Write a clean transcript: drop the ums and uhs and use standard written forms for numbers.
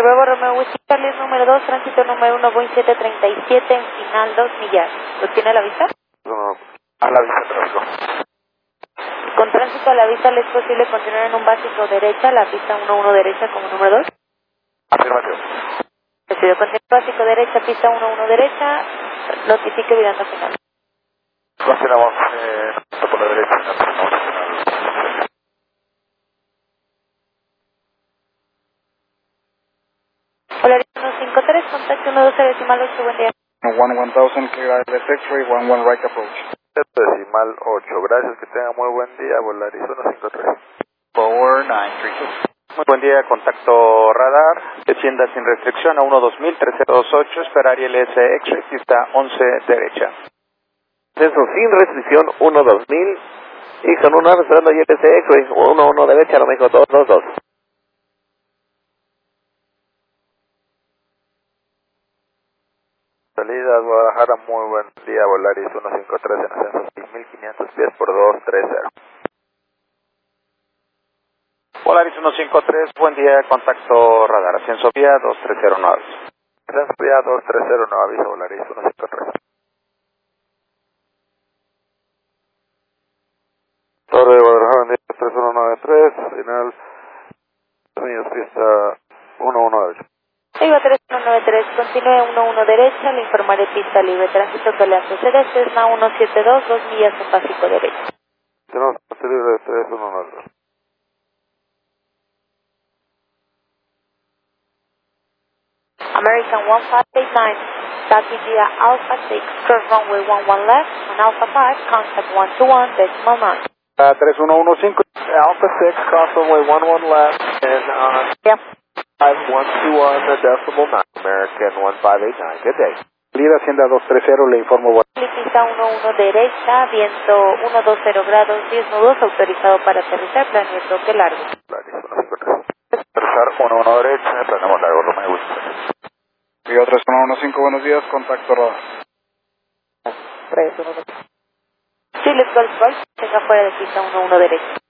Bravo Romeo Whisky Charlie número 2, tránsito número 1, Boeing 737, en final 2 millas. ¿Lo tiene a la vista? No, a la vista tráfico. Con tránsito a la vista, ¿le es posible continuar en un básico derecha, la pista 11 derecha como número 2? Afirmativo. Decidió continuar básico derecha, pista 11 derecha, notifique virando final. Continuamos por la derecha. Hola, 153, contacto 12.8, buen día. 1000, clear left X-ray, 11 right approach. Decimal 8. Gracias, que tenga muy buen día. Volaris 153. Forward 932. Muy buen día, contacto radar, descienda sin restricción a 120-3028, esperar ILS X-ray, pista 11 derecha. Descenso sin restricción 12000 y con una esperando ILS X-ray 11 derecha, lo México 222. Salida Guadalajara, muy buen día. Volaris 153 en ascenso 6500 pies por 230. Volaris 153, buen día, contacto radar, ascenso vía 2309. Ascenso vía 2309, aviso Volaris 153. Torre de Guadalajara, 3193, final, Unidos, pista 118. Iba 3193, continúe 11 derecha, le informaré pista libre, tránsito que le antecede, Cessna 172, 2 millas en básico derecho. Tenemos pase libre de 3193. American 1589, taxi via Alpha 6, curve runway 11 left, on Alpha 5, contact 121, decimal 9. 3115. Alpha 6, cross runway 11 left, and Yeah. 5121, decimal 9, American 1589, good day. Salida Hacienda 230, le informo. Pista 11 derecha, viento 120 grados, 10 nudos, autorizado para aterrizar, planeo toque largo. Volaris 153. Aterrizar 11 derecha, planeamos largo, Romeo Whisky. Río 3115, buenos días, contacto radar. 311. Sí, let's go, tenga fuera de pista 11 derecha.